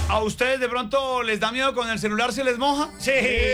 ¿A ustedes de pronto les da miedo cuando el celular se les moja? Sí.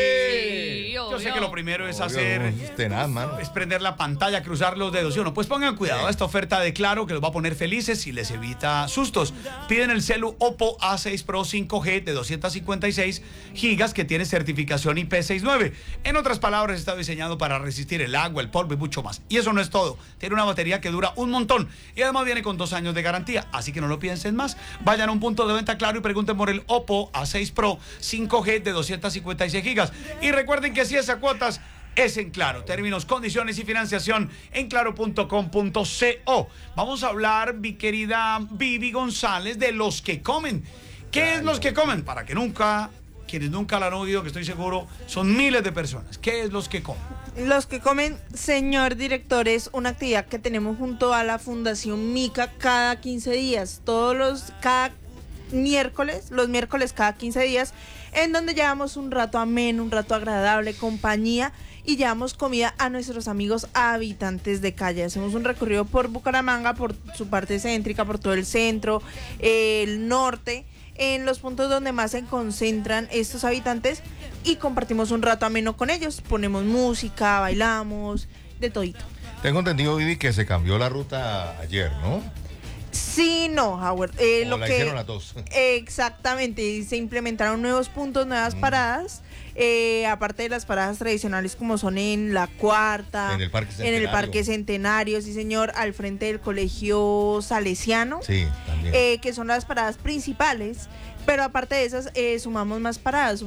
Yo sé que lo primero es hacer... tenaz, mano. Es prender la pantalla, cruzar los dedos. ¿Sí o no? Pues pongan cuidado a esta oferta de Claro que los va a poner felices y les evita sustos. Piden el celu Oppo A6 Pro 5G de 256 gigas que tiene certificación IP69. En otras palabras, está diseñado para resistir el agua, el polvo y mucho más. Y eso no es todo. Tiene una batería que dura un montón y además viene con 2 años de garantía. Así que no lo piensen más. Vayan a un punto de venta Claro y pregunten por el Oppo A6 Pro 5G de 256 gigas. Y recuerden que si es a cuotas, es en Claro. Términos, condiciones y financiación en claro.com.co. Vamos a hablar, mi querida Vivi González, de los que comen. ¿Qué es los que comen? Para que quienes nunca la han oído, que estoy seguro, son miles de personas. ¿Qué es los que comen? Los que comen, señor director, es una actividad que tenemos junto a la Fundación Mica cada 15 días. Cada miércoles, los miércoles cada 15 días, en donde llevamos un rato ameno, un rato agradable, compañía, y llevamos comida a nuestros amigos habitantes de calle. Hacemos un recorrido por Bucaramanga, por su parte céntrica, por todo el centro, el norte, en los puntos donde más se concentran estos habitantes, y compartimos un rato ameno con ellos. Ponemos música, bailamos, de todito. Tengo entendido, Vivi, que se cambió la ruta ayer, ¿no? Sí, no, Howard. Hicieron las dos. Exactamente, se implementaron nuevos puntos, nuevas paradas, aparte de las paradas tradicionales como son en La Cuarta, en el Parque Centenario, sí señor, al frente del Colegio Salesiano, sí, también. Que son las paradas principales. Pero aparte de esas, sumamos más paradas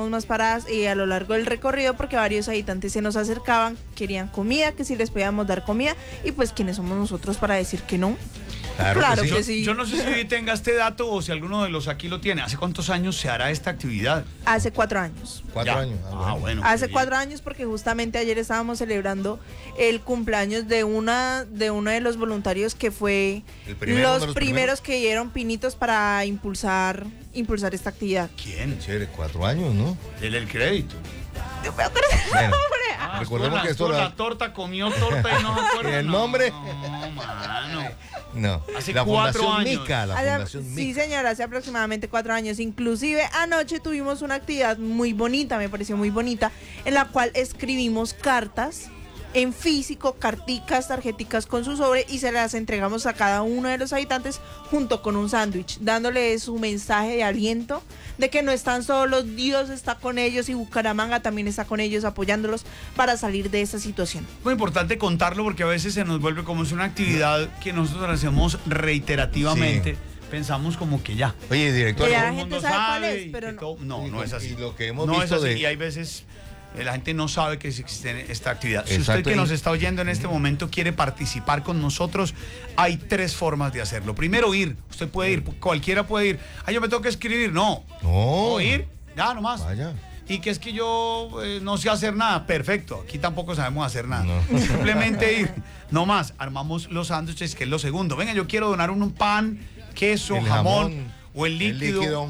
a lo largo del recorrido, porque varios habitantes se nos acercaban, querían comida, que si les podíamos dar comida, y pues ¿quiénes somos nosotros para decir que no? Claro que sí. Yo no sé si tenga este dato o si alguno de los aquí lo tiene. ¿Hace cuántos años se hará esta actividad? Hace 4 años. 4 años. Bueno. Hace 4 años, porque justamente ayer estábamos celebrando el cumpleaños de uno de los voluntarios que fue los primeros que dieron pinitos para impulsar esta actividad. ¿Quién? Chévere, 4 años, ¿no? Dele el crédito. Bueno, recordemos que esto la torta comió torta y no me acuerdo. ¿Y el nombre? No, mano. No. Hace la 4 Fundación años. Mica, la Fundación Mica. Sí, señora, hace aproximadamente 4 años. Inclusive anoche tuvimos una actividad muy bonita, me pareció muy bonita, en la cual escribimos cartas en físico, carticas, tarjeticas con su sobre, y se las entregamos a cada uno de los habitantes junto con un sándwich, dándole su mensaje de aliento, de que no están solos, Dios está con ellos y Bucaramanga también está con ellos, apoyándolos para salir de esa situación. Muy importante contarlo, porque a veces se nos vuelve como es una actividad que nosotros hacemos reiterativamente. Sí. Pensamos como que ya. Oye, director, ya la gente sabe cuál es, pero no es así. Y lo que hemos visto es así. Y hay veces la gente no sabe que existe esta actividad. Si usted que nos está oyendo en este momento quiere participar con nosotros, hay 3 formas de hacerlo. Primero, ir. Usted puede ir, cualquiera puede ir. Yo me tengo que escribir. No. Ir, ya nomás. Vaya. Y que es que yo no sé hacer nada. Perfecto, aquí tampoco sabemos hacer nada. No. Simplemente ir. No más, armamos los sándwiches, que es lo segundo. Venga, yo quiero donar un pan, queso, jamón o el líquido.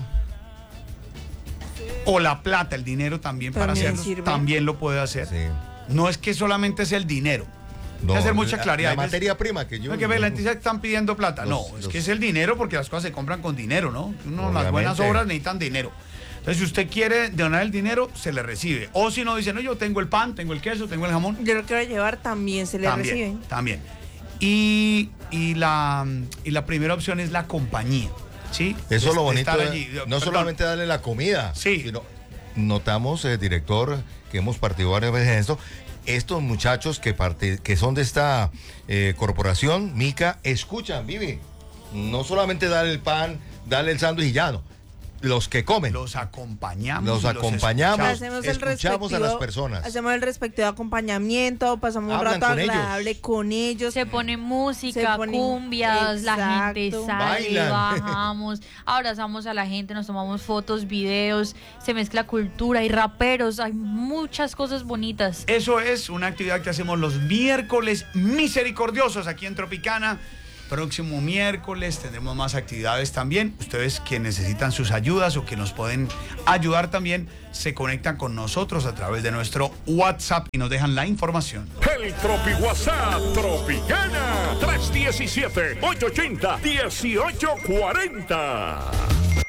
O la plata, el dinero también para hacerlo. Sirve. También lo puede hacer. Sí. No es que solamente es el dinero. Hay que hacer mucha claridad. La materia prima que yo... No, que ve, la gente están pidiendo plata. Es que es el dinero, porque las cosas se compran con dinero, ¿no? Las buenas obras necesitan dinero. Entonces, si usted quiere donar el dinero, se le recibe. O si no, dice, no, yo tengo el pan, tengo el queso, tengo el jamón. Yo lo quiero llevar, también se le recibe. También. Y la primera opción es la compañía. ¿Sí? Eso es lo bonito, no solamente darle la comida, sino notamos, director, que hemos participado varias veces en esto, estos muchachos que son de esta corporación, Mica, escuchan, Vivi, no solamente darle el pan, darle el sándwich y ya, no. Los que comen. Los acompañamos. Escuchamos a las personas. Hacemos el respectivo acompañamiento, pasamos un rato agradable con ellos. Se pone música, cumbias, la gente sale, bajamos, abrazamos a la gente, nos tomamos fotos, videos, se mezcla cultura, hay raperos, hay muchas cosas bonitas. Eso es una actividad que hacemos los miércoles misericordiosos aquí en Tropicana. Próximo miércoles tendremos más actividades también. Ustedes que necesitan sus ayudas o que nos pueden ayudar también, se conectan con nosotros a través de nuestro WhatsApp y nos dejan la información. El Tropi WhatsApp Tropicana 317-880-1840.